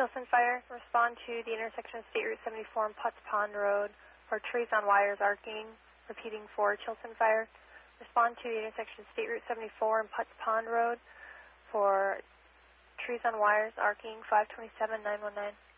Chilson Fire, respond to the intersection of State Route 74 and Putts Pond Road for trees on wires arcing. Repeating for Chilson Fire. Respond to the intersection of State Route 74 and Putts Pond Road for trees on wires arcing 527-919.